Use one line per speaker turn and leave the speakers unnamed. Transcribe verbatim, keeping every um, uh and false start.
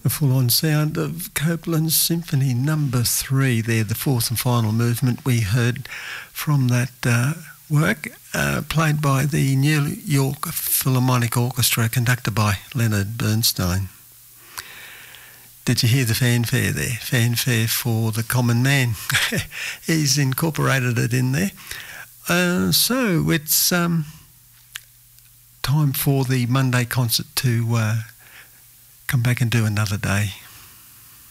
The full-on sound of Copland's Symphony Number Three there, the fourth and final movement we heard from that uh, work, uh, played by the New York Philharmonic Orchestra, conducted by Leonard Bernstein. Did you hear the fanfare there? Fanfare for the common man. He's incorporated it in there. Uh, so it's um, time for the Monday concert to... Uh, come back and do another day.